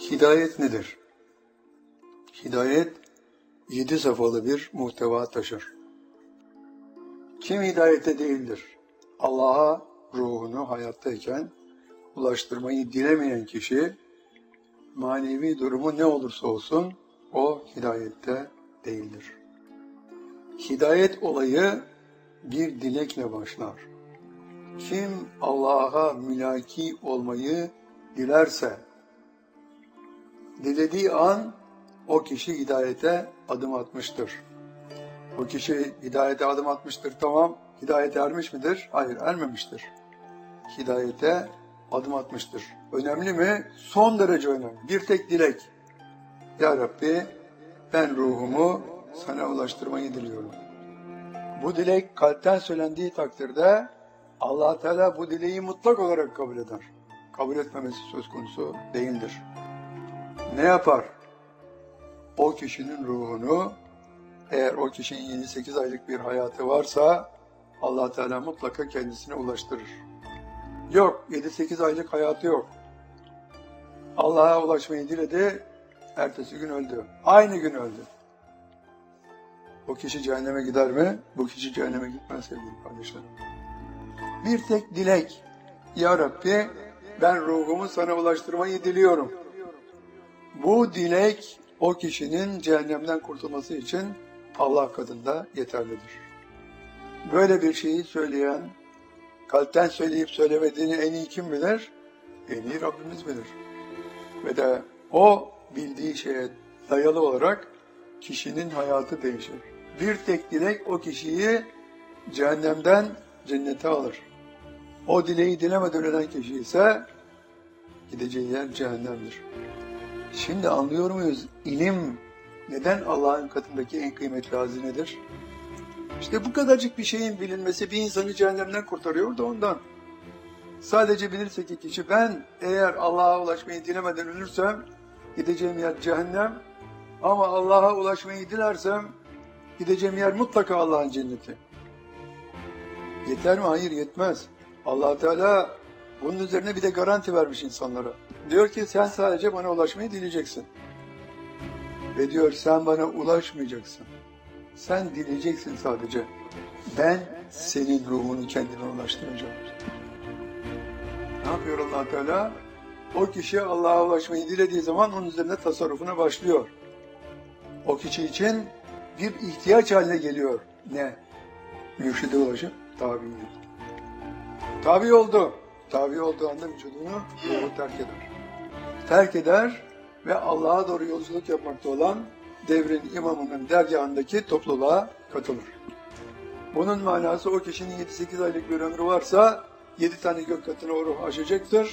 Hidayet nedir? Hidayet 7 safhalı bir muhteva taşır. Kim hidayette değildir? Allah'a ruhunu hayattayken ulaştırmayı dilemeyen kişi, manevi durumu ne olursa olsun o hidayette değildir. Hidayet olayı bir dilekle başlar. Kim Allah'a mülaki olmayı dilerse, dilediği an o kişi hidayete adım atmıştır. O kişi hidayete adım atmıştır, tamam. Hidayete ermiş midir? Hayır, ermemiştir. Hidayete adım atmıştır. Önemli mi? Son derece önemli. Bir tek dilek. Ya Rabbi, ben ruhumu sana ulaştırmayı diliyorum. Bu dilek kalpten söylendiği takdirde Allah Teala bu dileği mutlak olarak kabul eder. Kabul etmemesi söz konusu değildir. Ne yapar? O kişinin ruhunu, eğer o kişinin 7-8 aylık bir hayatı varsa Allah Teala mutlaka kendisine ulaştırır. Yok, 7-8 aylık hayatı yok. Allah'a ulaşmayı diledi, ertesi gün öldü. Aynı gün öldü. O kişi cehenneme gider mi? Bu kişi cehenneme gitmez sevgili kardeşlerim. Bir tek dilek. Ya Rabbi, ben ruhumu sana ulaştırmayı diliyorum. Bu dilek o kişinin cehennemden kurtulması için Allah katında yeterlidir. Böyle bir şeyi söyleyen, kalpten söyleyip söylemediğini en iyi kim bilir? En iyi Rabbimiz bilir. Ve de o bildiği şeye dayalı olarak kişinin hayatı değişir. Bir tek dilek o kişiyi cehennemden cennete alır. O dileği dilemeden ölen kişi ise gideceği yer cehennemdir. Şimdi anlıyor muyuz? İlim neden Allah'ın katındaki en kıymetli hazinedir? İşte bu kadarcık bir şeyin bilinmesi bir insanı cehennemden kurtarıyor da ondan. Sadece bilirse ki kişi, ben eğer Allah'a ulaşmayı dilemeden ölürsem gideceğim yer cehennem, ama Allah'a ulaşmayı dilersem gideceğim yer mutlaka Allah'ın cenneti. Yeter mi? Hayır, yetmez. Allah Teala bunun üzerine bir de garanti vermiş insanlara. Diyor ki sen sadece bana ulaşmayı dileyeceksin. Ve diyor sen bana ulaşmayacaksın. Sen dileyeceksin sadece. Ben senin ruhunu kendine ulaştıracağım. Ne yapıyor Allah Teala? O kişi Allah'a ulaşmayı dilediği zaman onun üzerine tasarrufuna başlıyor. O kişi için bir ihtiyaç haline geliyor. Ne? Mürşide ulaşıp tabi oldu. Tabi oldu. Tabi olduğu anda vücudunu terk eder. Terk eder ve Allah'a doğru yolculuk yapmakta olan devrin imamının dergahındaki topluluğa katılır. Bunun manası o kişinin 7-8 aylık bir ömrü varsa 7 tane gök katını o ruh aşacaktır.